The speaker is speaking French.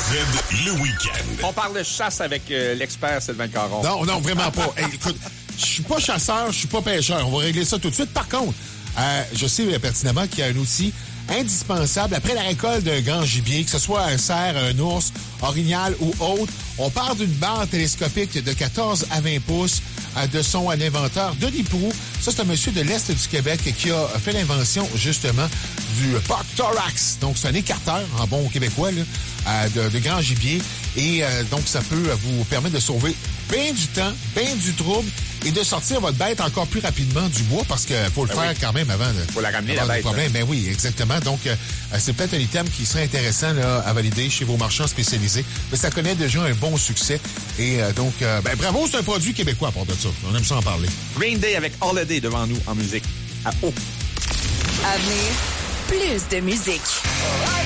Z, le week-end. On parle de chasse avec l'expert Sylvain Caron. Non, vraiment pas. Hey, écoute, je suis pas chasseur, je suis pas pêcheur. On va régler ça tout de suite. Par contre, je sais pertinemment qu'il y a un outil indispensable après la récolte d'un grand gibier, que ce soit un cerf, un ours, orignal ou autre. On part d'une barre télescopique de 14 à 20 pouces de son à l'inventeur Denis Proulx. Ça, c'est un monsieur de l'Est du Québec qui a fait l'invention, justement, du Buck Thorax. Donc, c'est un écarteur, en bon québécois, là, de grand gibier. Et donc, ça peut vous permettre de sauver bien du temps, bien du trouble et de sortir votre bête encore plus rapidement du bois parce qu'il faut le faire quand même avant de... Faut la ramener, la bête. Ben oui, exactement. Donc, c'est peut-être un item qui serait intéressant là, à valider chez vos marchands spécialisés. Mais ça connaît déjà un bon succès. Et donc, bravo, c'est un produit québécois à part de ça. On aime ça en parler. Green Day avec Holiday devant nous en musique. À haut. À venir, plus de musique.